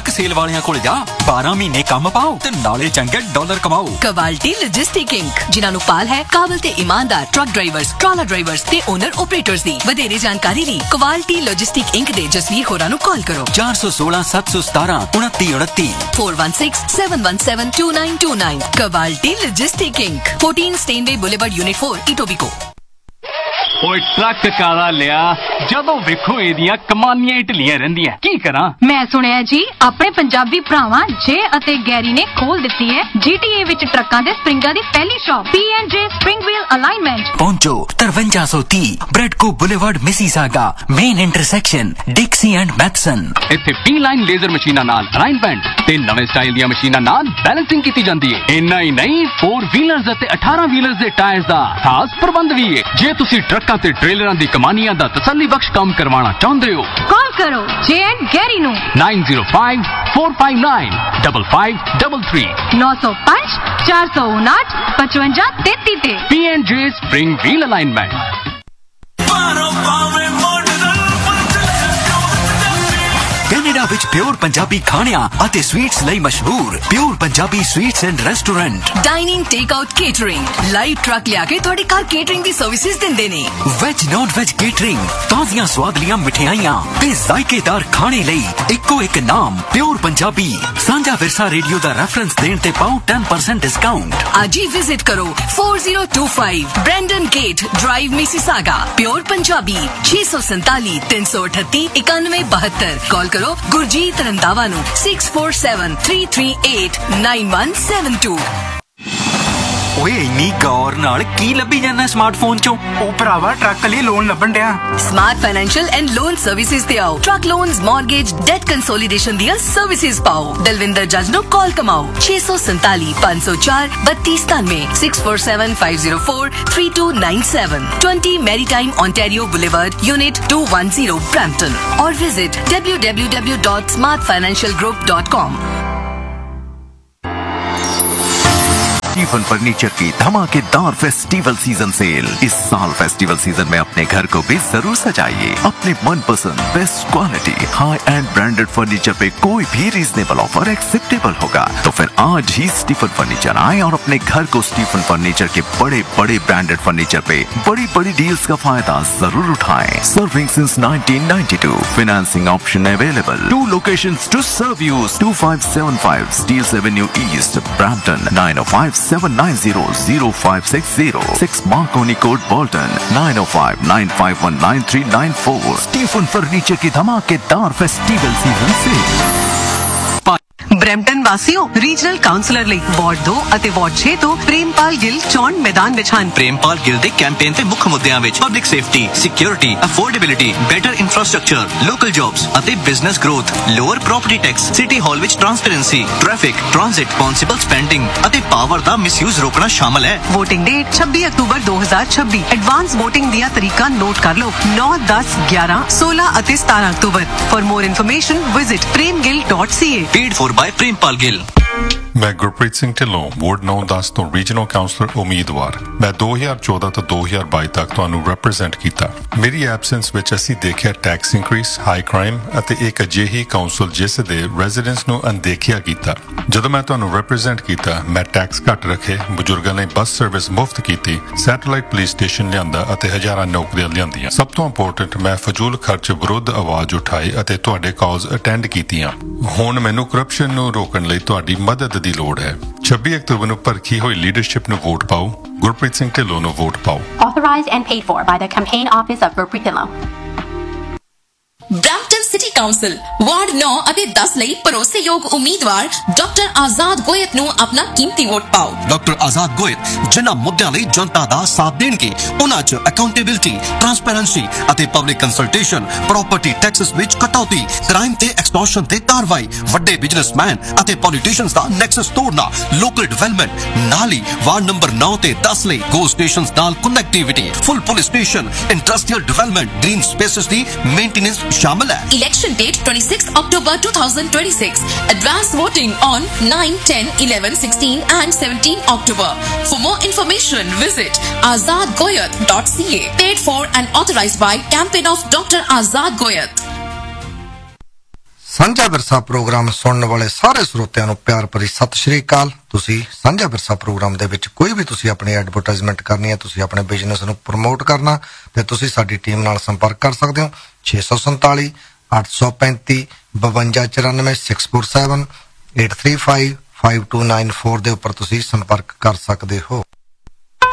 Cell वालियां कोल जा 12 महीने काम पाओ ते नाले चंगे डॉलर कमाओ। क्वालिटी लॉजिस्टिक इंक जिन्हां नूं पाल है काबल ते ईमानदार ट्रक ड्राइवर्स, ट्रॉलर ड्राइवर्स ते ओनर ऑपरेटर्स दी वधेरे जानकारी लई क्वालिटी लॉजिस्टिक इंक दे जसवीर होरां नूं कॉल करो 416 717 29 416 717 2929। Quality logistic ink 14 स्टेनवे boulevard unit 4 Etobicoke. ओए ट्रक काला लिया जदों वेखो एदियां कमानियां ढलियां रहिंदियां की करा। मैं सुनिया जी अपने पंजाबी भरावां जे अते गैरी ने खोल दित्ती है GTA विच ट्रकां दे स्प्रिंगां दी पहली shop P&J spring wheel alignment. पहुंचो 5330 ब्रेडको boulevard Mississauga main intersection डिक्सी and Mathison. इत्थे P-लाइन लेजर मशीनां नाल अलाइनमेंट ते नवे स्टाइल दी मशीनां नाल बैलेंसिंग कीती जांदी है। इन्ना ही नहीं 4 व्हीलर्स अते 18 व्हीलर्स दे टायर्स दा खास प्रबंध भी है। जे तुसी ट्रक ते ट्रेलरां दी कमानियां दा तसल्ली बख्श काम करवाना चाहुंदे हो कॉल करो J&G गैरी नू 905 459 5533 905 459 55 33 P&J spring wheel alignment. Canada विच प्योर पंजाबी खाणियां अते स्वीट्स लई मशहूर pure Punjabi sweets and restaurant dining take out catering live truck लिया के तुहाडे घर केटरिंग दी सर्विसेज दिंदे ने। वेज नॉन वेज केटरिंग ताजियां स्वादलियां मिठाइयां ते जायकेदार खाने लई इक्को एक नाम प्योर पंजाबी। सांझा विरसा रेडियो दा रेफरेंस देण ते पाओ 10% डिस्काउंट। आज ही विजिट करो 4025 Brendon gate drive Mississauga. Pure Punjabi 647 338 9172। Call करो गुरजीत रंधावा नू 647 338 9172। ओए इन्नी गौर नाल की लभी जाना स्मार्टफोन चों? ओ भरावा ट्रक लिए लोन लभन दिया। Smart financial and loan services ते आओ। Truck loans, mortgage, date consolidation दियां सर्विसेज पाओ। दलविंदर जज नो कॉल कमाओ 647 504 3293 647 504 3297 20 Maritime Ontario Boulevard Unit 210 Brampton और विजिट www.smartfinancialgroup.com। स्टीफन फर्नीचर की धमाकेदार फेस्टिवल सीजन सेल। इस साल फेस्टिवल सीजन में अपने घर को भी जरूर सजाइए अपने मनपसंद best quality high and branded furniture पे कोई भी रीजनेबल ऑफर एक्सेप्टेबल होगा। तो फिर आज ही स्टीफन फर्नीचर आए और अपने घर को स्टीफन फर्नीचर के बड़े बड़े ब्रांडेड फर्नीचर पे बड़ी बड़ी डील्स का फायदा जरूर उठाएं। Serving since 1992, financing option available. 2 locations to serve you: 2575 Steeles Avenue East, Brampton, 905-790-0560, 6 Marconi Court, Bolton, 905-951-9394। Stephen furniture की धमाकेदार फेस्टिवल सीजन से ब्रैम्पटन वासियों रीजनल काउंसलर ਲਈ ਵਾਰਡ 2 ਅਤੇ ਵਾਰਡ 6 ਤੋਂ ਪ੍ਰੇਮਪਾਲ ਗਿੱਲ ਚੋਣ ਮੈਦਾਨ ਵਿੱਚ ਹਨ। ਪ੍ਰੇਮਪਾਲ ਗਿੱਲ ਦੇ ਕੈਂਪੇਨ ਤੇ ਮੁੱਖ ਮੁੱਦਿਆਂ ਵਿੱਚ public safety, security, affordability, better infrastructure, local jobs ਅਤੇ business growth, lower property tax, city ਹਾਲ ਵਿੱਚ transparency, traffic, transit, responsible spending ਅਤੇ ਪਾਵਰ ਦਾ ਮਿਸਯੂਜ਼ ਰੋਕਣਾ ਸ਼ਾਮਲ ਹੈ। VOTING date 26 October 2026। Advance VOTING ਦੀਆਂ ਤਰੀਕਾਂ ਨੋਟ ਕਰ ਲਓ 9, 10, 11, 16 ਅਤੇ 17 October. For more information visit premgill.ca। Paid for bye Prempal Gill. मैं गुरप्रीत सिंह ढिल्लों वार्ड 9-10 ਤੋਂ ਰੀਜਨਲ ਕਾਉਂਸਲਰ ਉਮੀਦਵਾਰ। ਮੈਂ 2014 ਤੋਂ 2022 ਤੱਕ ਤੁਹਾਨੂੰ ਰਿਪਰੈਜ਼ੈਂਟ ਕੀਤਾ। ਮੇਰੀ ਐਬਸੈਂਸ ਵਿੱਚ ਅਸੀਂ ਦੇਖਿਆ ਟੈਕਸ ਇਨਕਰੀਸ, ਹਾਈ ਕ੍ਰਾਈਮ ਅਤੇ ਇੱਕ ਅਜਿਹੀ ਕਾਉਂਸਲ ਜਿਸ ਦੇ ਰੈਜ਼ੀਡੈਂਟਸ ਨੂੰ ਅਣਦੇਖਿਆ ਕੀਤਾ। ਜਦੋਂ ਮੈਂ ਤੁਹਾਨੂੰ ਰਿਪਰੈਜ਼ੈਂਟ ਕੀਤਾ ਮੈਂ ਟੈਕਸ ਘੱਟ ਰੱਖੇ, ਬਜ਼ੁਰਗਾਂ ਲਈ ਬੱਸ ਸਰਵਿਸ ਮੁਫਤ ਕੀਤੀ, ਸੈਟੇਲਾਈਟ ਪੁਲਿਸ ਸਟੇਸ਼ਨ ਲਿਆਂਦਾ ਅਤੇ ਹਜ਼ਾਰਾਂ ਨੌਕਰੀਆਂ ਲਿਆਂਦੀਆਂ। ਸਭ ਤੋਂ ਇੰਪੋਰਟੈਂਟ ਮੈਂ ਫਜ਼ੂਲ ਖਰਚ ਵਿਰੁੱਧ ਆਵਾਜ਼ ਉਠਾਈ ਅਤੇ ਤੁਹਾਡੇ ਕਾਲਸ ਅਟੈਂਡ ਕੀਤੀਆਂ। ਹੁਣ ਮੈਨੂੰ ਕਰਪਸ਼ਨ ਨੂੰ ਰੋਕਣ ਲਈ ਤੁਹਾਡੀ ਮਦਦ ਦੀ ਲੋੜ ਹੈ। 26 ਅਕਤੂਬਰ ਨੂੰ ਪਰਖੀ ਹੋਈ ਲੀਡਰਸ਼ਿਪ ਨੂੰ ਵੋਟ ਪਾਓ। ਗੁਰਪ੍ਰੀਤ ਸਿੰਘ ਢਿੱਲੋਂ ਨੂੰ ਵੋਟ ਪਾਓ। Authorized and paid for by the campaign office of Gurpreet Dhillon। Brampton city council ward 9 ਅਤੇ 10 ਲਈ ਭਰੋਸੇਯੋਗ ਉਮੀਦਵਾਰ ਡਾਕਟਰ ਆਜ਼ਾਦ ਗੋਇਤ ਨੂੰ ਆਪਣਾ ਕੀਮਤੀ ਵੋਟ ਪਾਓ। ਡਾਕਟਰ ਆਜ਼ਾਦ ਗੋਇਤ ਜਿਨ੍ਹਾਂ ਮੁੱਦਿਆਂ ਲਈ ਜਨਤਾ ਦਾ ਸਾਥ ਦੇਣਗੇ ਉਹਨਾਂ 'ਚ ਅਕਾਊਂਟੇਬਿਲਿਟੀ, ਟ੍ਰਾਂਸਪੇਰੈਂਸੀ ਅਤੇ ਪਬਲਿਕ ਕੰਸਲਟੇਸ਼ਨ, ਪ੍ਰਾਪਰਟੀ ਟੈਕਸਸ ਵਿੱਚ ਕਟੌਤੀ, ਕ੍ਰਾਈਮ ਤੇ ਐਕਸਟੋਰਸ਼ਨ ਤੇ ਕਾਰਵਾਈ, ਵੱਡੇ ਬਿਜ਼ਨਸਮੈਨ ਅਤੇ ਪੋਲੀਟੀਸ਼ੀਅਨਸ ਦਾ ਨੈਕਸਸ ਤੋੜਨਾ, ਲੋਕਲ ਡਿਵੈਲਪਮੈਂਟ, ਨਾਲ ਹੀ ਵਾਰਡ ਨੰਬਰ 9 ਤੇ 10 ਲਈ ਗੋ ਸਟੇਸ਼ਨਸ ਨਾਲ ਕਨੈਕਟੀਵਿਟੀ, ਫੁੱਲ police station, industrial development, green spaces ਦੀ ਮੇਨਟੇਨੈਂਸ शामिल है। Election date 26 October 2026. Advance voting on 9, 10, 11, 16 and 17 October. For more information, visit azadgoyat.ca. Paid for and authorized by Campaign of Dr. Azad Goyat. ਸਾਂਝਾ ਵਿਰਸਾ programme ਸੁਣਨ ਵਾਲੇ ਸਾਰੇ ਸਰੋਤਿਆਂ ਨੂੰ ਪਿਆਰ ਭਰੀ ਸਤਿ ਸ਼੍ਰੀ ਅਕਾਲ। ਤੁਸੀਂ ਸਾਂਝਾ ਵਿਰਸਾ ਪ੍ਰੋਗਰਾਮ ਦੇ ਵਿੱਚ ਕੋਈ ਵੀ ਤੁਸੀਂ ਆਪਣੀ ਐਡਵਰਟਾਈਜ਼ਮੈਂਟ ਕਰਨੀ ਹੈ, ਤੁਸੀਂ ਆਪਣੇ ਬਿਜ਼ਨਸ ਨੂੰ ਪ੍ਰਮੋਟ ਕਰਨਾ, ਤੇ ਤੁਸੀਂ ਸਾਡੀ ਟੀਮ ਨਾਲ ਸੰਪਰਕ ਕਰ ਸਕਦੇ ਹੋ 647 835 5294 647 835 5294 ਦੇ ਉੱਪਰ ਤੁਸੀਂ ਸੰਪਰਕ ਕਰ ਸਕਦੇ ਹੋ।